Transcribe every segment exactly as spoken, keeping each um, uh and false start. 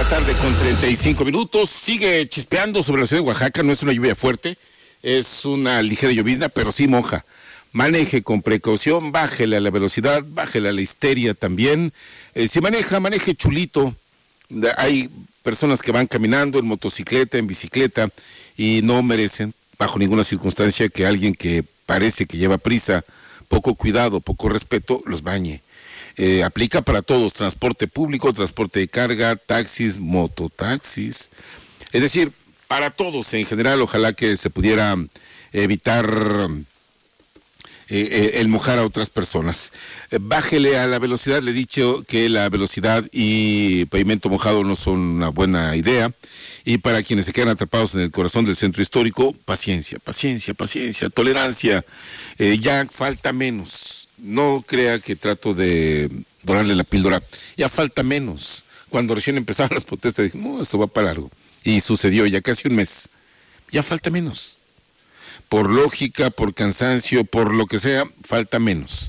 la tarde con treinta y cinco minutos. Sigue chispeando sobre la ciudad de Oaxaca. No es una lluvia fuerte, es una ligera llovizna, pero sí moja. Maneje con precaución, bájele a la velocidad, bájele a la histeria también. Eh, si maneja, maneje chulito. Hay personas que van caminando en motocicleta, en bicicleta, y no merecen, bajo ninguna circunstancia, que alguien que parece que lleva prisa, poco cuidado, poco respeto, los bañe. Eh, aplica para todos, transporte público, transporte de carga, taxis, mototaxis. Es decir, para todos en general, ojalá que se pudiera evitar eh, eh, el mojar a otras personas. Eh, bájele a la velocidad, le he dicho que la velocidad y pavimento mojado no son una buena idea. Y para quienes se quedan atrapados en el corazón del centro histórico, paciencia, paciencia, paciencia, tolerancia. Eh, ya falta menos. No crea que trato de dorarle la píldora. Ya falta menos. Cuando recién empezaron las protestas, dije, no, esto va para largo. Y sucedió ya casi un mes. Ya falta menos. Por lógica, por cansancio, por lo que sea, falta menos.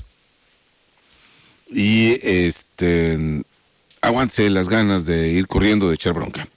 Y este, aguántese las ganas de ir corriendo, de echar bronca.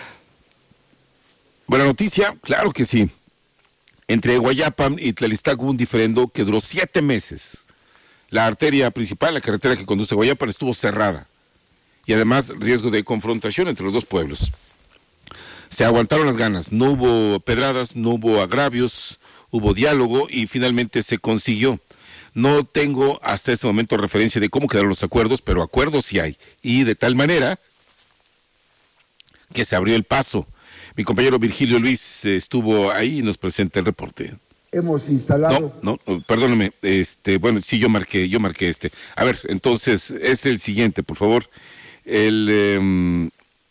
Buena noticia, claro que sí. Entre Guayapan y Tlalistac hubo un diferendo que duró siete meses. La arteria principal, la carretera que conduce a Guayapan, estuvo cerrada. Y además, riesgo de confrontación entre los dos pueblos. Se aguantaron las ganas, no hubo pedradas, no hubo agravios, hubo diálogo y finalmente se consiguió. No tengo hasta este momento referencia de cómo quedaron los acuerdos, pero acuerdos sí hay. Y de tal manera que se abrió el paso. Mi compañero Virgilio Luis estuvo ahí y nos presenta el reporte. Hemos instalado... No, no, perdóname, este, bueno, sí, yo marqué, yo marqué este. A ver, entonces, es el siguiente, por favor. El, eh,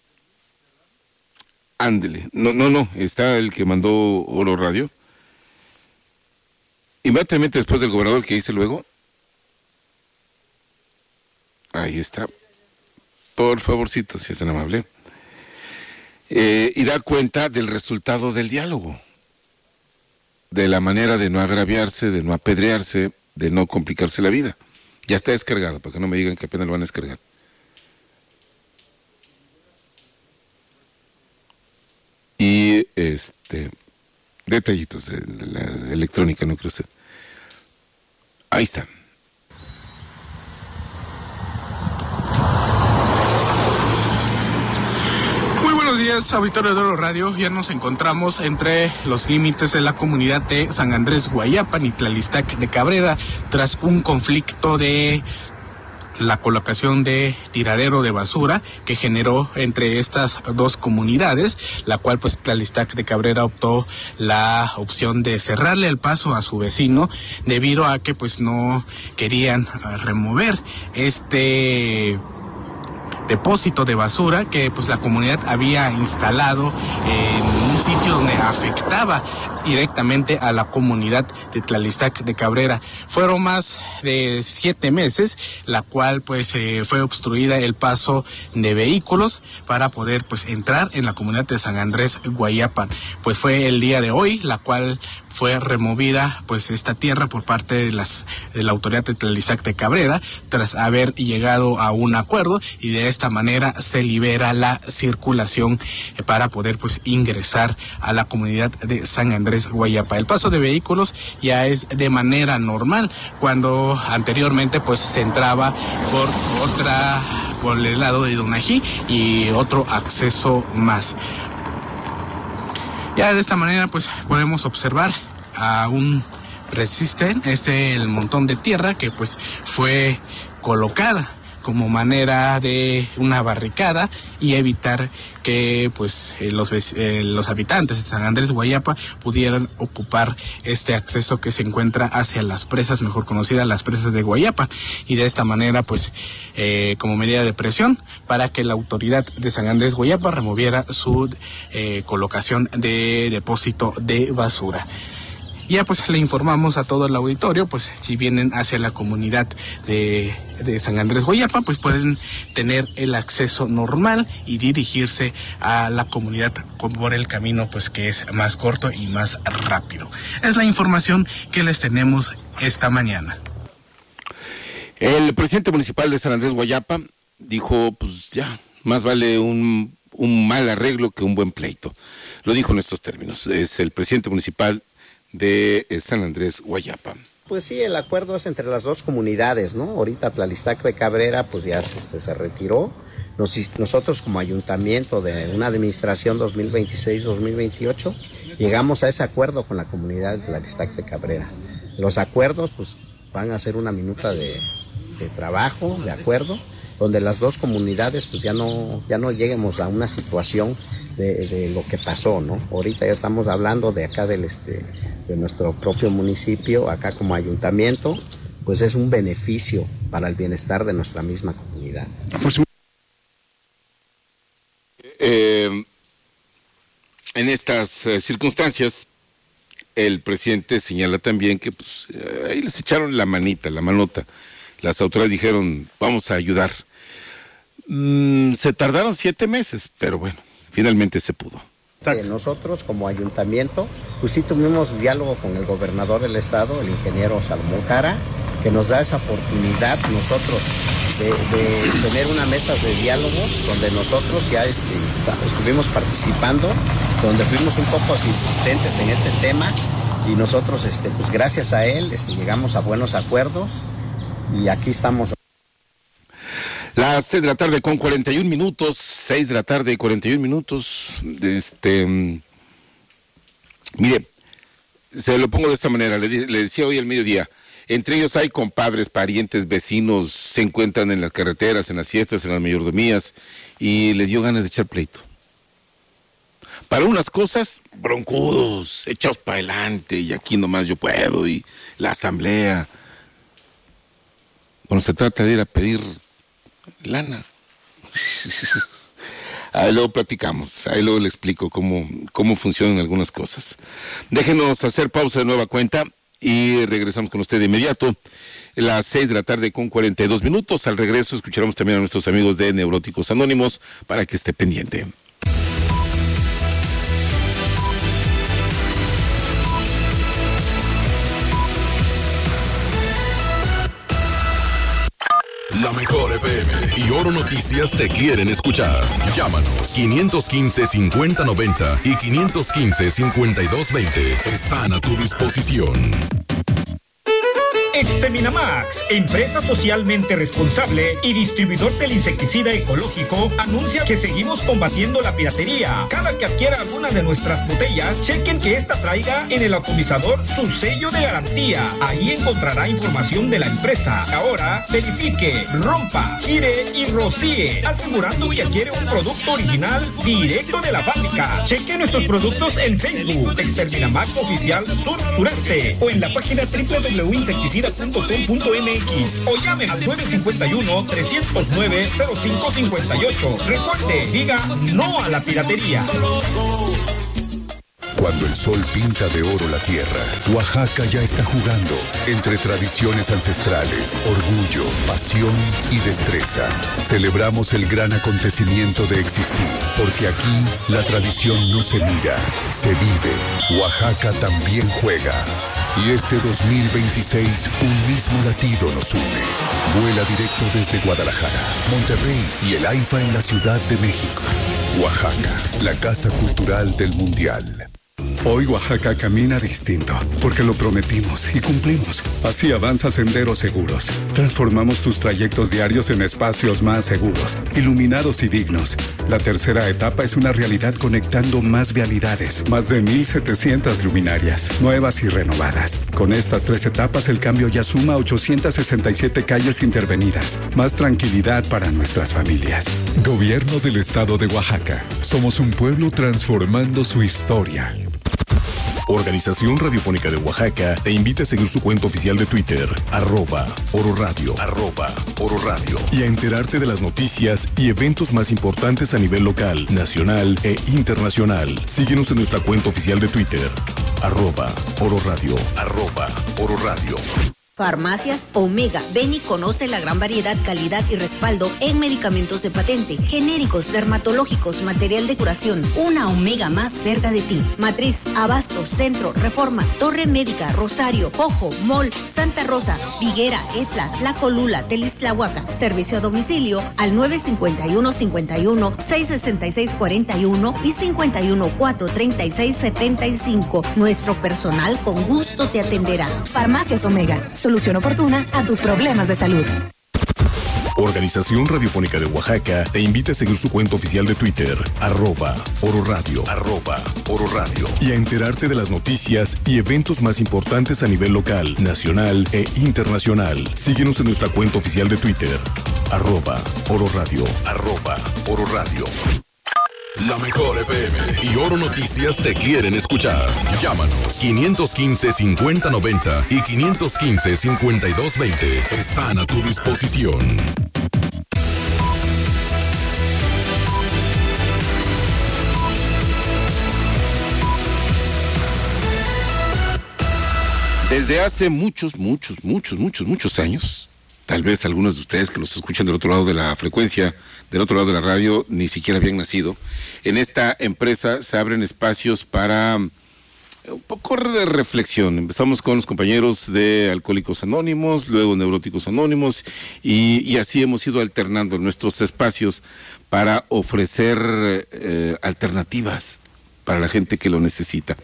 ándele, no, no, no, está el que mandó Oro Radio. Inmediatamente después del gobernador, que dice luego. Ahí está. Por favorcito, si es tan amable. Eh, y da cuenta del resultado del diálogo. De la manera de no agraviarse, de no apedrearse, de no complicarse la vida. Ya está descargado, para que no me digan que apenas lo van a descargar. Y este detallitos de la electrónica, ¿no cree usted? Ahí está. Buenos días, auditorio de Oro Radio. Ya nos encontramos entre los límites de la comunidad de San Andrés Guayapan y Tlalistac de Cabrera tras un conflicto de la colocación de tiradero de basura que generó entre estas dos comunidades, la cual pues Tlalistac de Cabrera optó la opción de cerrarle el paso a su vecino debido a que pues no querían remover este depósito de basura que pues la comunidad había instalado en un sitio donde afectaba directamente a la comunidad de Tlalistac de Cabrera. Fueron más de siete meses, la cual pues eh, fue obstruida el paso de vehículos para poder pues entrar en la comunidad de San Andrés Guayapan. Pues fue el día de hoy, la cual fue removida pues esta tierra por parte de las de la autoridad de Tlalistac de Cabrera tras haber llegado a un acuerdo y de esta manera se libera la circulación eh, para poder pues ingresar a la comunidad de San Andrés Guayapa. El paso de vehículos ya es de manera normal, cuando anteriormente pues se entraba por otra, por el lado de Donají y otro acceso más. Ya de esta manera pues podemos observar a un resisten, este el montón de tierra que pues fue colocada como manera de una barricada y evitar que pues eh, los, eh, los habitantes de San Andrés Guayapa pudieran ocupar este acceso que se encuentra hacia las presas, mejor conocidas las presas de Guayapa, y de esta manera pues eh, como medida de presión para que la autoridad de San Andrés Guayapa removiera su eh, colocación de depósito de basura. Ya pues le informamos a todo el auditorio, pues si vienen hacia la comunidad de, de San Andrés Guayapa, pues pueden tener el acceso normal y dirigirse a la comunidad por el camino pues que es más corto y más rápido. Es la información que les tenemos esta mañana. El presidente municipal de San Andrés Guayapa dijo, pues ya, más vale un un mal arreglo que un buen pleito. Lo dijo en estos términos. Es el presidente municipal de San Andrés Guayapa. Pues sí, el acuerdo es entre las dos comunidades, ¿no? Ahorita Tlalistac de Cabrera pues ya este, se retiró. Nos, nosotros como ayuntamiento de una administración dos mil veintiséis dos mil veintiocho llegamos a ese acuerdo con la comunidad de Tlalistac de Cabrera. Los acuerdos pues van a ser una minuta de, de trabajo, de acuerdo, donde las dos comunidades pues ya no, ya no lleguemos a una situación de, de lo que pasó, ¿no? Ahorita ya estamos hablando de acá del este, de nuestro propio municipio, acá como ayuntamiento, pues es un beneficio para el bienestar de nuestra misma comunidad. Pues, eh, en estas eh, circunstancias, el presidente señala también que pues, eh, ahí les echaron la manita, la manota. Las autoridades dijeron, vamos a ayudar. Mm, se tardaron siete meses, pero bueno, finalmente se pudo. Nosotros como ayuntamiento, pues sí tuvimos diálogo con el gobernador del estado, el ingeniero Salomón Jara, que nos da esa oportunidad nosotros de, de tener una mesa de diálogos donde nosotros ya este, estuvimos participando, donde fuimos un poco insistentes en este tema y nosotros, este, pues gracias a él, este, llegamos a buenos acuerdos y aquí estamos. Las seis de la tarde con cuarenta y un minutos, seis de la tarde y cuarenta y un minutos, este, mire, se lo pongo de esta manera, le, le decía hoy al mediodía, entre ellos hay compadres, parientes, vecinos, se encuentran en las carreteras, en las fiestas, en las mayordomías, y les dio ganas de echar pleito. Para unas cosas, broncudos, echados para adelante, y aquí nomás yo puedo, y la asamblea. Cuando se trata de ir a pedir lana. Ahí luego platicamos, ahí luego le explico cómo, cómo funcionan algunas cosas. Déjenos hacer pausa de nueva cuenta y regresamos con usted de inmediato. Las seis de la tarde con cuarenta y dos minutos. Al regreso escucharemos también a nuestros amigos de Neuróticos Anónimos para que esté pendiente. La mejor F M y Oro Noticias te quieren escuchar. Llámanos quinientos quince, cincuenta noventa y quinientos quince, cincuenta y dos veinte. Están a tu disposición. Exterminamax, empresa socialmente responsable y distribuidor del insecticida ecológico, anuncia que seguimos combatiendo la piratería. Cada que adquiera alguna de nuestras botellas, chequen que esta traiga en el atomizador su sello de garantía. Ahí encontrará información de la empresa. Ahora, verifique, rompa, gire y rocíe, asegurando que adquiere un producto original directo de la fábrica. Cheque nuestros productos en Facebook, Exterminamax Oficial Sur Sureste, o en la página doble u doble u doble u punto insecticida punto com punto m x o llamen al nueve cinco uno, tres cero nueve, cero cinco cinco ocho. Recuerde, diga no a la piratería. Cuando el sol pinta de oro la tierra, Oaxaca ya está jugando entre tradiciones ancestrales, orgullo, pasión y destreza. Celebramos el gran acontecimiento de existir, porque aquí la tradición no se mira, se vive. Oaxaca también juega. Y este dos mil veintiséis, un mismo latido nos une. Vuela directo desde Guadalajara, Monterrey y el AIFA en la Ciudad de México. Oaxaca, la casa cultural del Mundial. Hoy Oaxaca camina distinto, porque lo prometimos y cumplimos. Así avanza Senderos Seguros. Transformamos tus trayectos diarios en espacios más seguros, iluminados y dignos. La tercera etapa es una realidad conectando más vialidades, más de mil setecientas luminarias, nuevas y renovadas. Con estas tres etapas el cambio ya suma ochocientas sesenta y siete calles intervenidas. Más tranquilidad para nuestras familias. Gobierno del Estado de Oaxaca. Somos un pueblo transformando su historia. Organización Radiofónica de Oaxaca te invita a seguir su cuenta oficial de Twitter, arroba Oro Radio, arroba Oro Radio, y a enterarte de las noticias y eventos más importantes a nivel local, nacional e internacional. Síguenos en nuestra cuenta oficial de Twitter, arroba Oro Radio, arroba Oro Radio. Farmacias Omega. Ven y conoce la gran variedad, calidad y respaldo en medicamentos de patente, genéricos, dermatológicos, material de curación. Una Omega más cerca de ti. Matriz, Abasto, Centro, Reforma, Torre Médica, Rosario, Jojo, Mall, Santa Rosa, Higuera, Etla, La Colula, Telisłahuaca. Servicio a domicilio al nueve cinco uno, cinco uno, seis seis seis cuatro uno y cinco uno, cuatro tres seis siete cinco. Nuestro personal con gusto te atenderá. Farmacias Omega. Solución oportuna a tus problemas de salud. Organización Radiofónica de Oaxaca te invita a seguir su cuenta oficial de Twitter, arroba Oro Radio, arroba Oro Radio, y a enterarte de las noticias y eventos más importantes a nivel local, nacional e internacional. Síguenos en nuestra cuenta oficial de Twitter, arroba Oro Radio, arroba Oro Radio. La mejor F M y Oro Noticias te quieren escuchar. Llámanos quinientos quince, cincuenta noventa y quinientos quince, cincuenta y dos veinte. Están a tu disposición. Desde hace muchos, muchos, muchos, muchos, muchos años, tal vez algunos de ustedes que nos escuchan del otro lado de la frecuencia, del otro lado de la radio, ni siquiera habían nacido. En esta empresa se abren espacios para un poco de reflexión. Empezamos con los compañeros de Alcohólicos Anónimos, luego Neuróticos Anónimos, y, y así hemos ido alternando nuestros espacios para ofrecer eh, alternativas para la gente que lo necesita.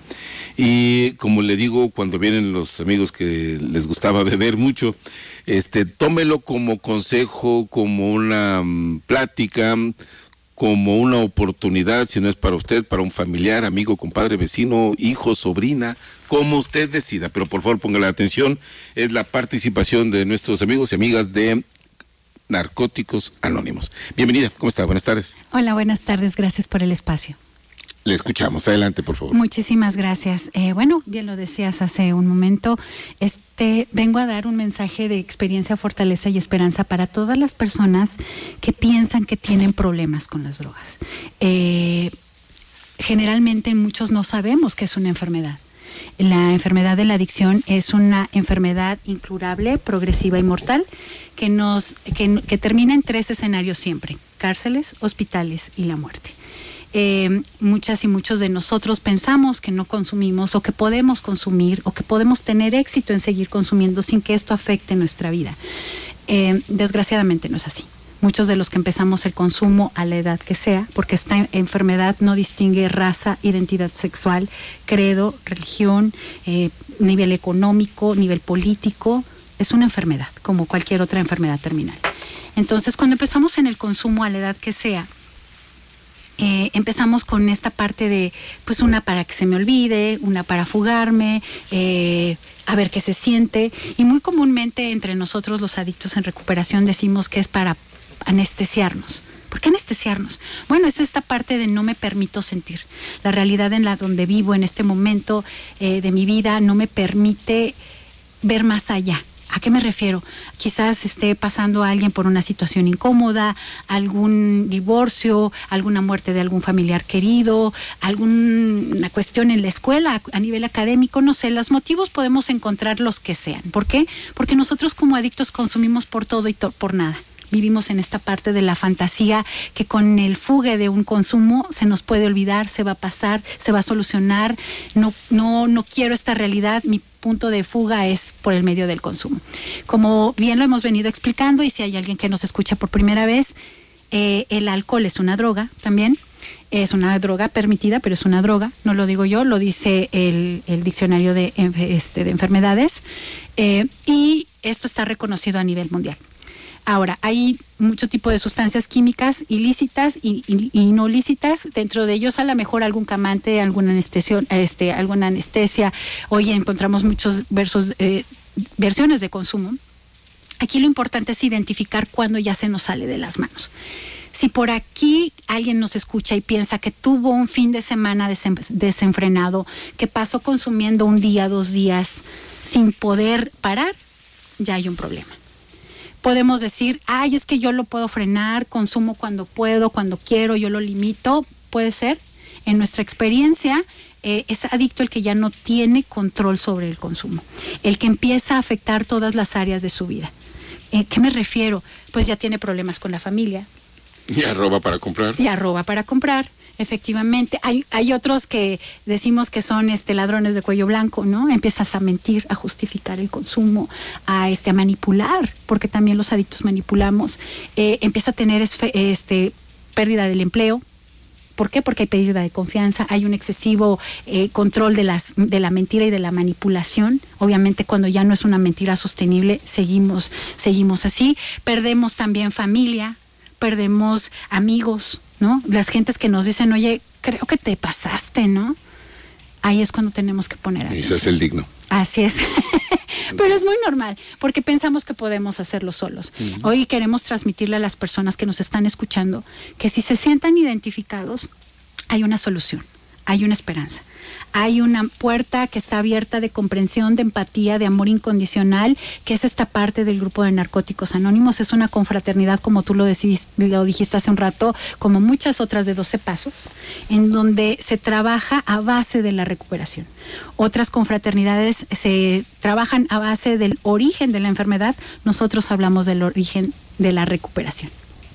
Y como le digo, cuando vienen los amigos que les gustaba beber mucho, este, tómelo como consejo, como una um, plática, como una oportunidad, si no es para usted, para un familiar, amigo, compadre, vecino, hijo, sobrina, como usted decida. Pero por favor ponga la atención, es la participación de nuestros amigos y amigas de Narcóticos Anónimos. Bienvenida, ¿cómo está? Buenas tardes. Hola, buenas tardes, gracias por el espacio. Le escuchamos, adelante por favor. Muchísimas gracias. Eh, bueno, bien lo decías hace un momento, este, vengo a dar un mensaje de experiencia, fortaleza y esperanza para todas las personas que piensan que tienen problemas con las drogas. Eh, generalmente muchos no sabemos que es una enfermedad. La enfermedad de la adicción es una enfermedad incurable, progresiva y mortal que, nos, que, que termina en tres escenarios siempre: cárceles, hospitales y la muerte. Eh, muchas y muchos de nosotros pensamos que no consumimos o que podemos consumir o que podemos tener éxito en seguir consumiendo sin que esto afecte nuestra vida. Eh, desgraciadamente no es así. Muchos de los que empezamos el consumo a la edad que sea, porque esta enfermedad no distingue raza, identidad sexual, credo, religión, eh, nivel económico, nivel político, es una enfermedad como cualquier otra enfermedad terminal. Entonces, cuando empezamos en el consumo a la edad que sea, Eh, empezamos con esta parte de, pues una para que se me olvide, una para fugarme, eh, a ver qué se siente, y muy comúnmente entre nosotros los adictos en recuperación decimos que es para anestesiarnos. ¿Por qué anestesiarnos? Bueno, es esta parte de no me permito sentir. La realidad en la donde vivo en este momento eh, de mi vida no me permite ver más allá. ¿A qué me refiero? Quizás esté pasando a alguien por una situación incómoda, algún divorcio, alguna muerte de algún familiar querido, alguna cuestión en la escuela, a nivel académico, no sé, los motivos podemos encontrar los que sean. ¿Por qué? Porque nosotros como adictos consumimos por todo y to- por nada. Vivimos en esta parte de la fantasía que con el fugue de un consumo se nos puede olvidar, se va a pasar, se va a solucionar. No, no, no quiero esta realidad. Mi punto de fuga es por el medio del consumo. Como bien lo hemos venido explicando, y si hay alguien que nos escucha por primera vez, eh, el alcohol es una droga también. Es una droga permitida, pero es una droga. No lo digo yo, lo dice el, el diccionario de, este, de enfermedades. Eh, y esto está reconocido a nivel mundial. Ahora, hay mucho tipo de sustancias químicas ilícitas y, y, y no lícitas, dentro de ellos a lo mejor algún calmante, alguna anestesia, este, alguna anestesia. Hoy encontramos muchos versos, eh, versiones de consumo. Aquí lo importante es identificar cuándo ya se nos sale de las manos. Si por aquí alguien nos escucha y piensa que tuvo un fin de semana desen, desenfrenado, que pasó consumiendo un día, dos días sin poder parar, ya hay un problema. Podemos decir, ay, es que yo lo puedo frenar, consumo cuando puedo, cuando quiero, yo lo limito. Puede ser. En nuestra experiencia, eh, es adicto el que ya no tiene control sobre el consumo, el que empieza a afectar todas las áreas de su vida. ¿Eh, ¿Qué me refiero? Pues ya tiene problemas con la familia. Ya roba para comprar. Ya roba para comprar. Efectivamente, hay hay otros que decimos que son este ladrones de cuello blanco, ¿no? Empiezas a mentir, a justificar el consumo, a este a manipular, porque también los adictos manipulamos. Eh, empieza a tener esfe, este pérdida del empleo. ¿Por qué? Porque hay pérdida de confianza, hay un excesivo eh, control de las de la mentira y de la manipulación. Obviamente, cuando ya no es una mentira sostenible, seguimos seguimos así. Perdemos también familia, perdemos amigos, ¿no? Las gentes que nos dicen, oye, creo que te pasaste, ¿no? Ahí es cuando tenemos que poner atención. Eso es el digno. Así es. Pero es muy normal, porque pensamos que podemos hacerlo solos. Uh-huh. Hoy queremos transmitirle a las personas que nos están escuchando que si se sientan identificados, hay una solución, hay una esperanza. Hay una puerta que está abierta de comprensión, de empatía, de amor incondicional, que es esta parte del grupo de Narcóticos Anónimos. Es una confraternidad, como tú lo, decidiste, lo dijiste hace un rato, como muchas otras de doce pasos, en donde se trabaja a base de la recuperación. Otras confraternidades se trabajan a base del origen de la enfermedad. Nosotros hablamos del origen de la recuperación.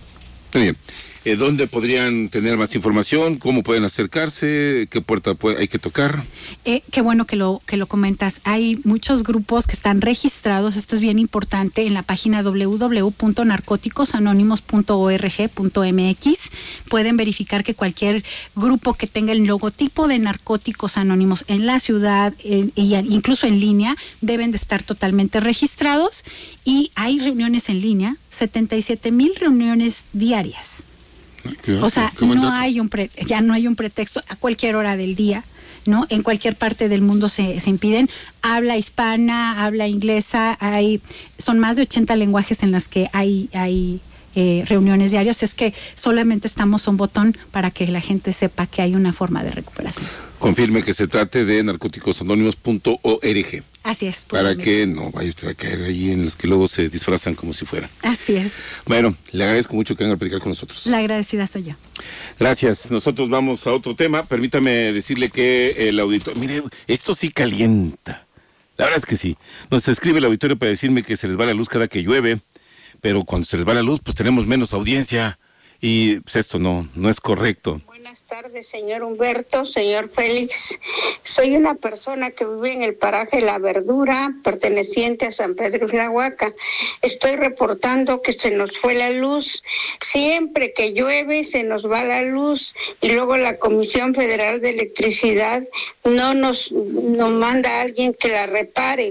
Muy bien. Eh, ¿Dónde podrían tener más información? ¿Cómo pueden acercarse? ¿Qué puerta puede, hay que tocar? Eh, qué bueno que lo que lo comentas. Hay muchos grupos que están registrados, esto es bien importante, en la página doble u doble u doble u punto narcóticos anónimos punto org punto m x. Pueden verificar que cualquier grupo que tenga el logotipo de Narcóticos Anónimos en la ciudad, eh, y incluso en línea, deben de estar totalmente registrados. Y hay reuniones en línea, setenta y siete mil reuniones diarias. Qué, o sea, qué no hay un pre, ya no hay un pretexto a cualquier hora del día, ¿no? En cualquier parte del mundo se, se impiden. Habla hispana, habla inglesa, hay son más de ochenta lenguajes en las que hay hay eh, reuniones diarias. Es que solamente estamos a un botón para que la gente sepa que hay una forma de recuperación. Confirme que se trate de narcóticos anónimos punto org. Así es. Para que no vaya usted a caer ahí en los que luego se disfrazan como si fueran. Así es. Bueno, le agradezco mucho que venga a platicar con nosotros. La agradecida soy yo. Gracias. Nosotros vamos a otro tema. Permítame decirle que el auditorio... Mire, esto sí calienta. La verdad es que sí. Nos escribe el auditorio para decirme que se les va la luz cada que llueve, pero cuando se les va la luz, pues tenemos menos audiencia. Y pues esto no, no es correcto. Buenas tardes, señor Humberto, señor Félix. Soy una persona que vive en el paraje La Verdura, perteneciente a San Pedro Tlahuaca. Estoy reportando que se nos fue la luz. Siempre que llueve se nos va la luz y luego la Comisión Federal de Electricidad no nos, nos manda a alguien que la repare.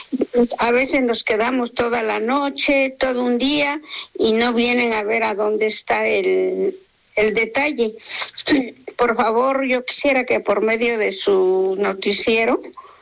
A veces nos quedamos toda la noche, todo un día y no vienen a ver a dónde está el... el detalle. Por favor, yo quisiera que por medio de su noticiero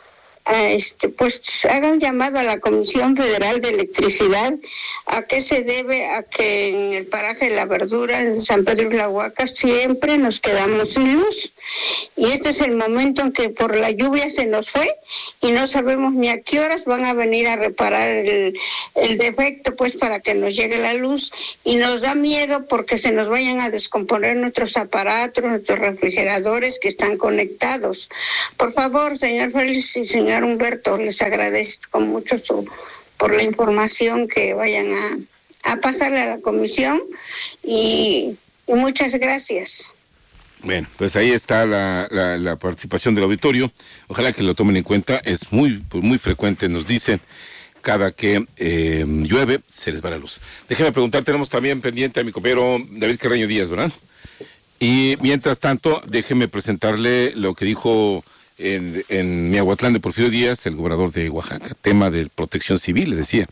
este pues hagan llamado a la Comisión Federal de Electricidad. ¿A qué se debe? A que en el paraje La Verdura, en San Pedro Tlahuaca, siempre nos quedamos sin luz. Y este es el momento en que por la lluvia se nos fue y no sabemos ni a qué horas van a venir a reparar el, el defecto, pues para que nos llegue la luz. Y nos da miedo porque se nos vayan a descomponer nuestros aparatos, nuestros refrigeradores que están conectados. Por favor, señor Félix y señor Humberto, les agradezco mucho su, por la información que vayan a, a pasarle a la comisión y, y muchas gracias. Bueno, pues ahí está la, la, la participación del auditorio. Ojalá que lo tomen en cuenta. Es muy, pues muy frecuente, nos dicen, cada que eh, llueve se les va la luz. Déjeme preguntar, tenemos también pendiente a mi compañero David Carreño Díaz, ¿verdad? Y mientras tanto, déjeme presentarle lo que dijo en, en Miahuatlán de Porfirio Díaz, el gobernador de Oaxaca, tema de protección civil, le decía.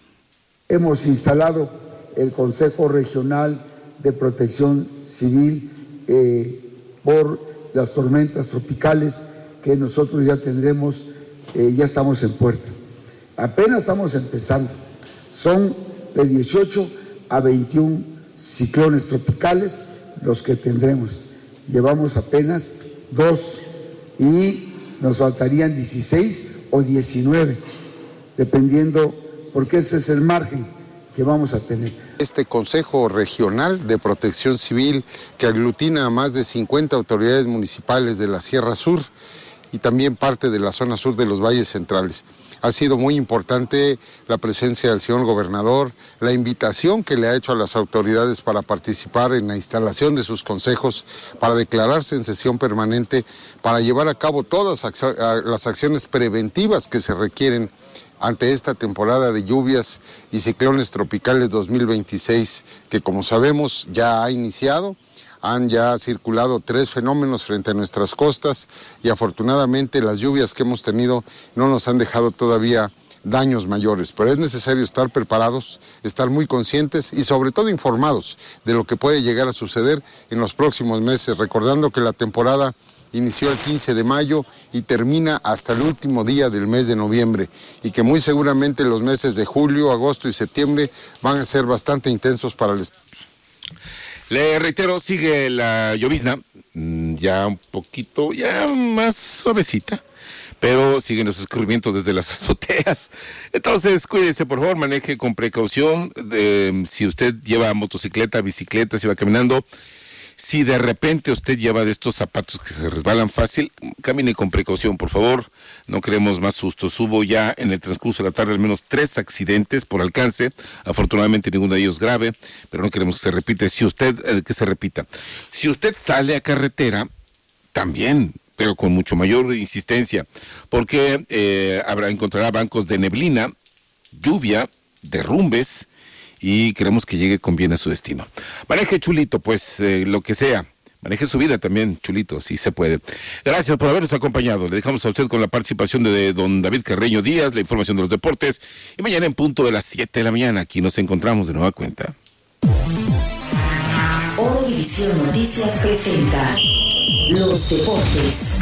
Hemos instalado el Consejo Regional de Protección Civil eh, por las tormentas tropicales que nosotros ya tendremos, eh, ya estamos en puerta. Apenas estamos empezando. Son de dieciocho a veintiún ciclones tropicales los que tendremos. Llevamos apenas dos y nos faltarían dieciséis o diecinueve, dependiendo, porque ese es el margen que vamos a tener. Este Consejo Regional de Protección Civil, que aglutina a más de cincuenta autoridades municipales de la Sierra Sur y también parte de la zona sur de los valles centrales. Ha sido muy importante la presencia del señor gobernador, la invitación que le ha hecho a las autoridades para participar en la instalación de sus consejos, para declararse en sesión permanente, para llevar a cabo todas las acciones preventivas que se requieren ante esta temporada de lluvias y ciclones tropicales dos mil veintiséis, que como sabemos ya ha iniciado. Han ya circulado tres fenómenos frente a nuestras costas y afortunadamente las lluvias que hemos tenido no nos han dejado todavía daños mayores, pero es necesario estar preparados, estar muy conscientes y sobre todo informados de lo que puede llegar a suceder en los próximos meses, recordando que la temporada inició el quince de mayo y termina hasta el último día del mes de noviembre y que muy seguramente los meses de julio, agosto y septiembre van a ser bastante intensos para el estado. Le reitero, sigue la llovizna, ya un poquito, ya más suavecita, pero siguen los escurrimientos desde las azoteas. Entonces, cuídese, por favor, maneje con precaución. Eh, si usted lleva motocicleta, bicicleta, si va caminando, si de repente usted lleva de estos zapatos que se resbalan fácil, camine con precaución, por favor. No queremos más sustos. Hubo ya en el transcurso de la tarde al menos tres accidentes por alcance. Afortunadamente ninguno de ellos grave, pero no queremos que se repita. Si usted, eh, que se repita. Si usted sale a carretera, también, pero con mucho mayor insistencia, porque eh, habrá, encontrará bancos de neblina, lluvia, derrumbes, y queremos que llegue con bien a su destino. Maneje, Chulito, pues eh, lo que sea. Maneje su vida también, Chulito, si se puede. Gracias por habernos acompañado. Le dejamos a usted con la participación de, de don David Carreño Díaz, la información de los deportes. Y mañana en punto de las siete de la mañana, aquí nos encontramos de nueva cuenta. Oro División Noticias presenta Los Deportes.